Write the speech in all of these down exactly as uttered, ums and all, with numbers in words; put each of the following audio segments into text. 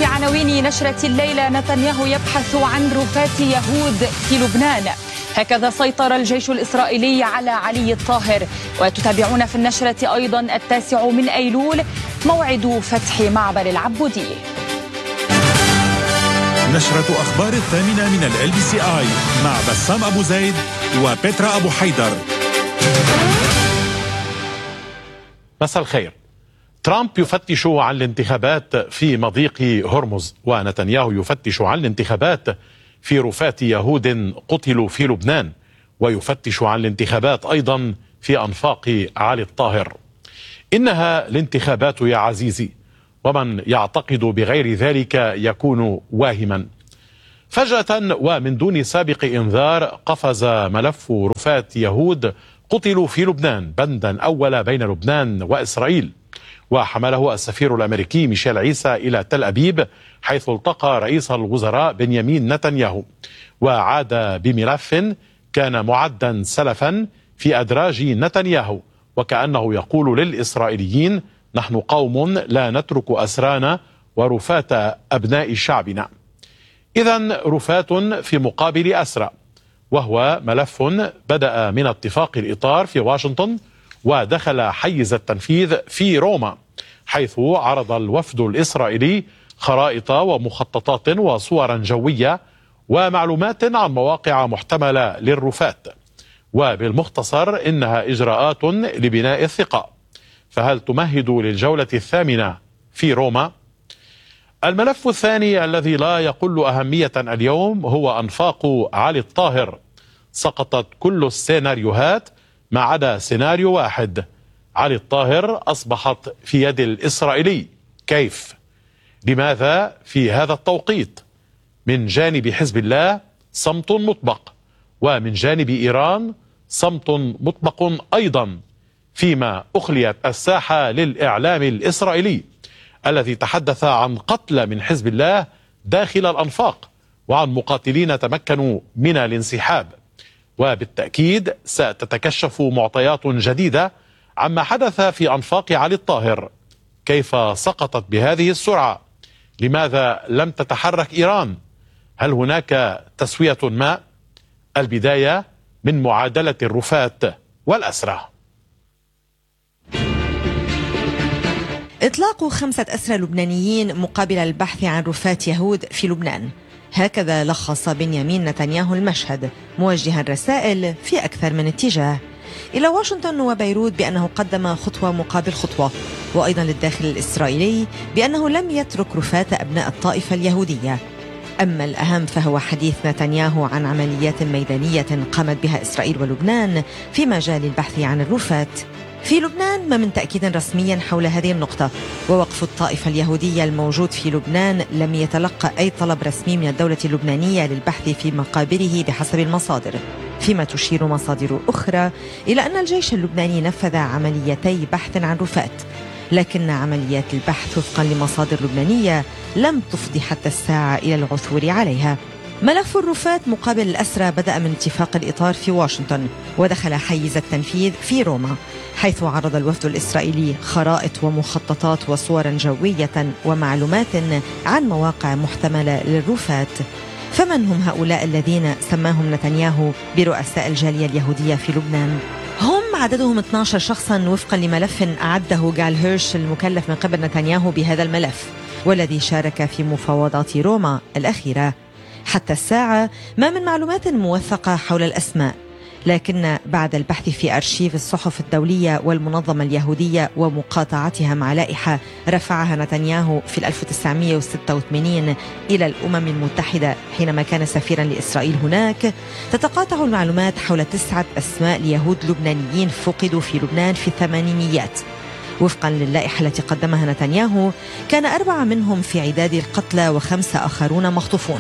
عناوين نشرة الليلة: نتنياهو يبحث عن رفات يهود في لبنان. هكذا سيطر الجيش الإسرائيلي على علي الطاهر. وتتابعون في النشرة أيضا التاسع من أيلول موعد فتح معبر العبودي. نشرة أخبار الثامنة من ال بي سي آي مع بسام أبو زيد وبترا أبو حيدر. مساء الخير. ترامب يفتش عن الانتخابات في مضيق هرمز، ونتنياهو يفتش عن الانتخابات في رفات يهود قتلوا في لبنان، ويفتش عن الانتخابات أيضا في أنفاق علي الطاهر. إنها الانتخابات يا عزيزي، ومن يعتقد بغير ذلك يكون واهما. فجأة ومن دون سابق إنذار قفز ملف رفات يهود قتلوا في لبنان بندا أول بين لبنان وإسرائيل، وحمله السفير الأمريكي ميشيل عيسى إلى تل أبيب، حيث التقى رئيس الوزراء بنيامين نتنياهو، وعاد بملف كان معدا سلفا في أدراج نتنياهو، وكأنه يقول للإسرائيليين: نحن قوم لا نترك أسرانا ورفات أبناء شعبنا. إذن رفات في مقابل أسرى، وهو ملف بدأ من اتفاق الإطار في واشنطن ودخل حيز التنفيذ في روما، حيث عرض الوفد الإسرائيلي خرائط ومخططات وصورا جوية ومعلومات عن مواقع محتملة للرفات. وبالمختصر إنها إجراءات لبناء الثقة. فهل تمهد للجولة الثامنة في روما؟ الملف الثاني الذي لا يقل أهمية اليوم هو أنفاق علي الطاهر. سقطت كل السيناريوهات ما عدا سيناريو واحد: علي الطاهر أصبحت في يد الإسرائيلي. كيف؟ لماذا في هذا التوقيت؟ من جانب حزب الله صمت مطبق، ومن جانب إيران صمت مطبق أيضا، فيما أخليت الساحة للإعلام الإسرائيلي الذي تحدث عن قتل من حزب الله داخل الأنفاق، وعن مقاتلين تمكنوا من الانسحاب. وبالتأكيد ستتكشف معطيات جديدة عما حدث في أنفاق علي الطاهر. كيف سقطت بهذه السرعة؟ لماذا لم تتحرك إيران؟ هل هناك تسوية ما؟ البداية من معادلة الرفات والأسرى. إطلاق خمسة أسرى لبنانيين مقابل البحث عن رفات يهود في لبنان، هكذا لخص بنيامين نتنياهو المشهد، موجها رسائل في أكثر من اتجاه إلى واشنطن وبيروت بأنه قدم خطوة مقابل خطوة، وأيضا للداخل الإسرائيلي بأنه لم يترك رفات أبناء الطائفة اليهودية. أما الأهم فهو حديث نتنياهو عن عمليات ميدانية قامت بها إسرائيل ولبنان في مجال البحث عن الرفات في لبنان. ما من تأكيد رسمي حول هذه النقطة، ووقف الطائفة اليهودية الموجود في لبنان لم يتلقى أي طلب رسمي من الدولة اللبنانية للبحث في مقابره بحسب المصادر، فيما تشير مصادر أخرى إلى أن الجيش اللبناني نفذ عمليتي بحث عن رفات، لكن عمليات البحث وفقا لمصادر لبنانية لم تفضي حتى الساعة إلى العثور عليها. ملف الرفات مقابل الأسرى بدأ من اتفاق الإطار في واشنطن، ودخل حيز التنفيذ في روما، حيث عرض الوفد الإسرائيلي خرائط ومخططات وصورا جوية ومعلومات عن مواقع محتملة للرفات. فمن هم هؤلاء الذين سماهم نتنياهو برؤساء الجالية اليهودية في لبنان؟ هم عددهم اثني عشر شخصا وفقا لملف أعده جال هيرش المكلف من قبل نتنياهو بهذا الملف، والذي شارك في مفاوضات روما الأخيرة. حتى الساعة ما من معلومات موثقة حول الأسماء، لكن بعد البحث في أرشيف الصحف الدولية والمنظمة اليهودية ومقاطعتها مع لائحة رفعها نتنياهو في ألف وتسعمئة وستة وثمانين إلى الأمم المتحدة حينما كان سفيرا لإسرائيل هناك، تتقاطع المعلومات حول تسعة أسماء ليهود لبنانيين فقدوا في لبنان في الثمانينيات. وفقا للائحة التي قدمها نتنياهو كان أربعة منهم في عداد القتلى وخمسة آخرون مخطوفون،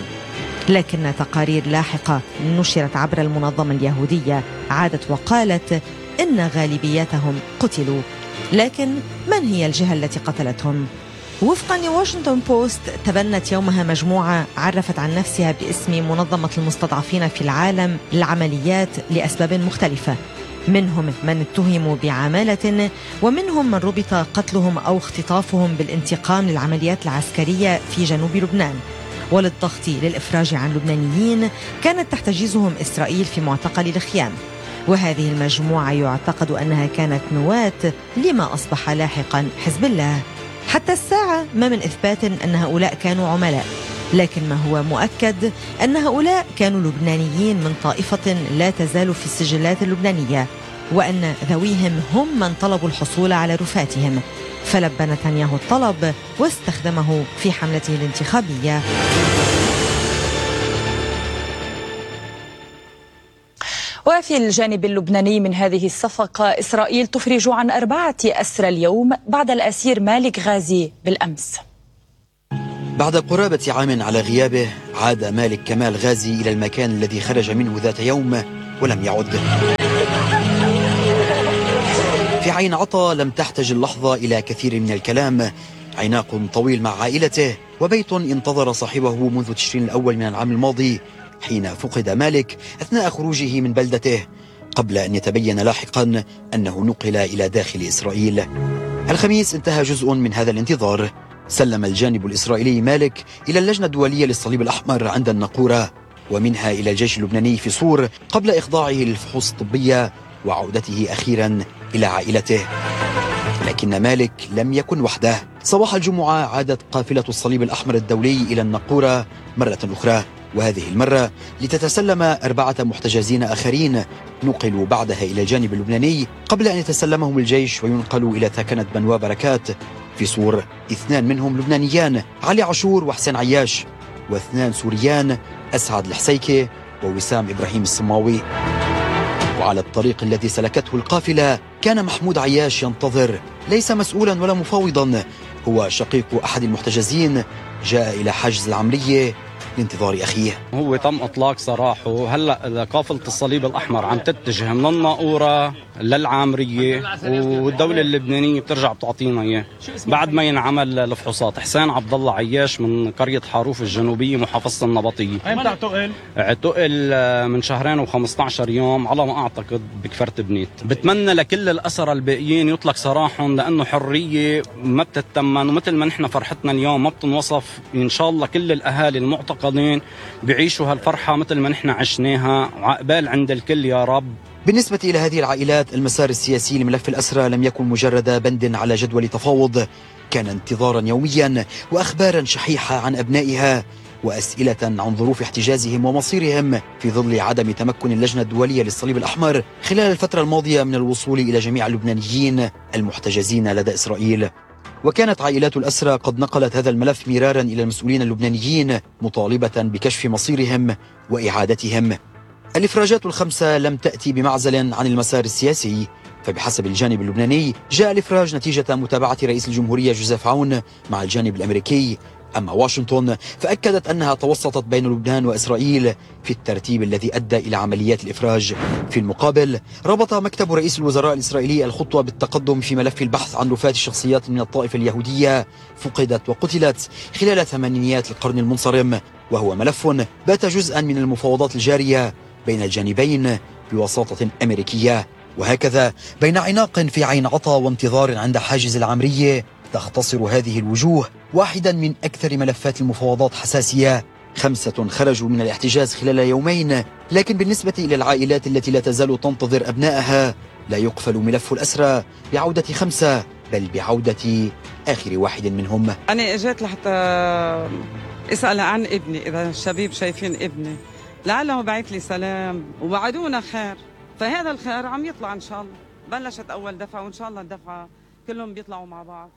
لكن تقارير لاحقة نشرت عبر المنظمة اليهودية عادت وقالت إن غالبيتهم قتلوا. لكن من هي الجهة التي قتلتهم؟ وفقا لواشنطن بوست تبنت يومها مجموعة عرفت عن نفسها باسم منظمة المستضعفين في العالم للعمليات لأسباب مختلفة، منهم من اتهموا بعمالة، ومنهم من ربط قتلهم أو اختطافهم بالانتقام للعمليات العسكرية في جنوب لبنان. وللضغط للإفراج عن لبنانيين كانت تحتجزهم إسرائيل في معتقل الخيام، وهذه المجموعة يعتقد أنها كانت نواة لما أصبح لاحقا حزب الله. حتى الساعة ما من إثبات أن هؤلاء كانوا عملاء، لكن ما هو مؤكد أن هؤلاء كانوا لبنانيين من طائفة لا تزال في السجلات اللبنانية، وأن ذويهم هم من طلبوا الحصول على رفاتهم، فلبى نتنياهو الطلب واستخدمه في حملته الانتخابية. وفي الجانب اللبناني من هذه الصفقة، إسرائيل تفرج عن أربعة أسرى اليوم بعد الأسير مالك غازي بالأمس. بعد قرابة عام على غيابه عاد مالك كمال غازي إلى المكان الذي خرج منه ذات يوم ولم يعد. في عين عطا لم تحتج اللحظة إلى كثير من الكلام، عناق طويل مع عائلته وبيت انتظر صاحبه منذ تشرين الأول من العام الماضي حين فقد مالك أثناء خروجه من بلدته، قبل أن يتبين لاحقا أنه نقل إلى داخل إسرائيل. الخميس انتهى جزء من هذا الانتظار، سلم الجانب الإسرائيلي مالك إلى اللجنة الدولية للصليب الأحمر عند النقورة، ومنها إلى الجيش اللبناني في صور قبل إخضاعه للفحوص الطبية وعودته أخيرا إلى عائلته. لكن مالك لم يكن وحده. صباح الجمعة عادت قافلة الصليب الأحمر الدولي إلى النقورة مرة أخرى، وهذه المرة لتتسلم أربعة محتجزين آخرين نقلوا بعدها إلى الجانب اللبناني قبل أن يتسلمهم الجيش وينقلوا إلى ثكنة بنوا بركات في صور. اثنان منهم لبنانيان، علي عاشور وحسين عياش، واثنان سوريان، أسعد الحسيكي ووسام إبراهيم الصماوي. وعلى الطريق الذي سلكته القافلة كان محمود عياش ينتظر، ليس مسؤولا ولا مفاوضا، هو شقيق أحد المحتجزين جاء إلى حاجز العمرية لانتظار أخيه. هو تم إطلاق سراحه. هلأ قافلة الصليب الأحمر عم تتجه من الناقورة للعامرية، والدولة اللبنانية بترجع بتعطينا إياه بعد ما ينعمل الفحوصات. حسين عبد الله عياش من قرية حاروف الجنوبية محافظة النبطية. ايمتى اعتقل؟ اعتقل من شهرين وخمسة عشر يوم على ما أعتقد بكفرت بنيت. بتمنى لكل الأسرى الباقيين يطلق سراحهم، لأنه حرية ما بتتمن، ومثل ما نحن فرحتنا اليوم ما بتنوصف. إن شاء الله كل الأهالي المعتقلين بيعيشوا هالفرحة مثل ما نحن عشناها، وعقبال عند الكل يا رب. بالنسبة إلى هذه العائلات، المسار السياسي لملف الأسرى لم يكن مجرد بند على جدول تفاوض، كان انتظارا يوميا وأخبارا شحيحة عن أبنائها وأسئلة عن ظروف احتجازهم ومصيرهم في ظل عدم تمكن اللجنة الدولية للصليب الأحمر خلال الفترة الماضية من الوصول إلى جميع اللبنانيين المحتجزين لدى إسرائيل. وكانت عائلات الأسرى قد نقلت هذا الملف مرارا إلى المسؤولين اللبنانيين مطالبة بكشف مصيرهم وإعادتهم. الإفراجات الخمسة لم تأتي بمعزل عن المسار السياسي، فبحسب الجانب اللبناني جاء الإفراج نتيجة متابعة رئيس الجمهورية جوزيف عون مع الجانب الأمريكي. أما واشنطن فأكدت أنها توسطت بين لبنان وإسرائيل في الترتيب الذي أدى إلى عمليات الإفراج. في المقابل ربط مكتب رئيس الوزراء الإسرائيلي الخطوة بالتقدم في ملف البحث عن رفات شخصيات من الطائفة اليهودية فقدت وقتلت خلال ثمانينيات القرن المنصرم، وهو ملف بات جزءا من المفاوضات الجارية بين الجانبين بوساطة أمريكية. وهكذا بين عناق في عين عطا وانتظار عند حاجز العمرية تختصر هذه الوجوه واحدا من أكثر ملفات المفاوضات حساسية. خمسة خرجوا من الاحتجاز خلال يومين، لكن بالنسبة إلى العائلات التي لا تزال تنتظر أبنائها لا يقفل ملف الأسرى بعودة خمسة، بل بعودة آخر واحد منهم. أنا إجيت لحتى أسأل عن ابني، إذا الشباب شايفين ابني لعله بعث لي سلام ووعدونا خير، فهذا الخير عم يطلع إن شاء الله. بلشت أول دفعة وإن شاء الله الدفعة كلهم بيطلعوا مع بعض.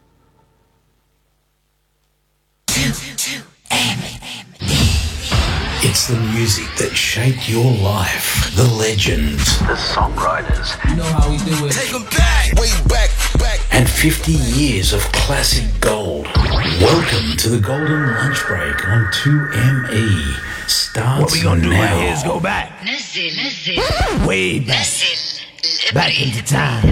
It's the music that shaped your life. The legends. The songwriters. You know how we do it. Take them back. Way back, back. And fifty years of classic gold. Welcome to the Golden Lunch Break on two M E. Starts what we gonna do now. Right here is go back. Way back. Back into time.